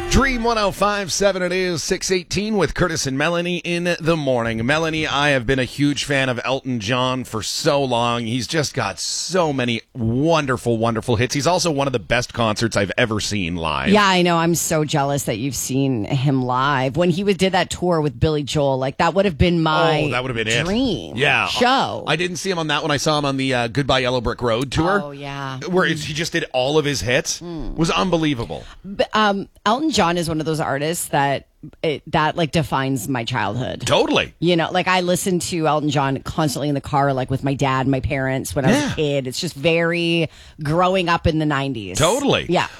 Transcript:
Dream 105.7, it is 6:18 with Curtis and Melanie in the morning. Melanie, I have been a huge fan of Elton John for so long. He's just got so many wonderful, wonderful hits. He's also one of the best concerts I've ever seen live. Yeah, I know. I'm so jealous that you've seen him live. When he did that tour with Billy Joel, like that would have been my that would have been dream it. show. I didn't see him on that one. I saw him on the Goodbye Yellow Brick Road tour. Oh, yeah. Where he just did all of his hits. It was unbelievable. But, Elton John is one of those artists that defines my childhood. Totally. You know, like I listened to Elton John constantly in the car, like with my dad and my parents when I was a kid. It's just very growing up in the 90s. Totally. Yeah.